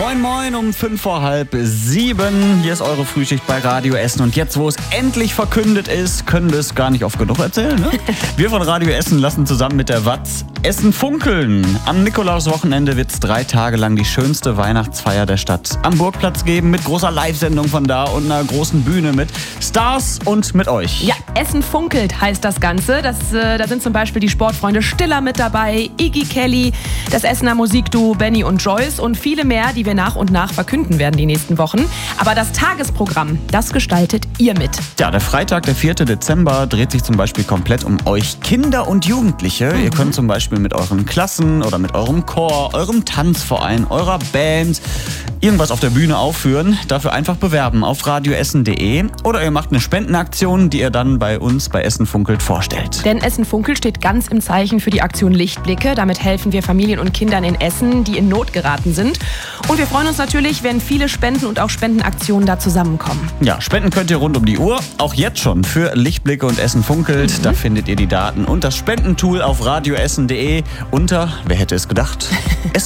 Moin Moin um 6:05. Hier ist eure Frühschicht bei Radio Essen. Und jetzt, wo es endlich verkündet ist, können wir es gar nicht oft genug erzählen. Ne? Wir von Radio Essen lassen zusammen mit der Watz Essen funkeln. Am Nikolauswochenende wird es 3 Tage lang die schönste Weihnachtsfeier der Stadt am Burgplatz geben. Mit großer Live-Sendung von da und einer großen Bühne mit Stars und mit euch. Ja, Essen funkelt heißt das Ganze. Da sind zum Beispiel die Sportfreunde Stiller mit dabei, Iggy Kelly, das Essener Musikduo Benny und Joyce und viele mehr, die wir nach und nach verkünden werden die nächsten Wochen. Aber das Tagesprogramm, das gestaltet ihr mit. Ja, der Freitag, der 4. Dezember, dreht sich zum Beispiel komplett um euch Kinder und Jugendliche. Ihr könnt zum Beispiel mit euren Klassen oder mit eurem Chor, eurem Tanzverein, eurer Band irgendwas auf der Bühne aufführen. Dafür einfach bewerben auf radioessen.de oder ihr macht eine Spendenaktion, die ihr dann bei uns bei Essen funkelt vorstellt. Denn Essen funkelt steht ganz im Zeichen für die Aktion Lichtblicke. Damit helfen wir Familien und Kindern in Essen, die in Not geraten sind. Und wir freuen uns natürlich, wenn viele Spenden und auch Spendenaktionen da zusammenkommen. Ja, spenden könnt ihr rund um die Uhr, auch jetzt schon für Lichtblicke und Essen funkelt. Da findet ihr die Daten und das Spendentool auf radioessen.de unter, wer hätte es gedacht,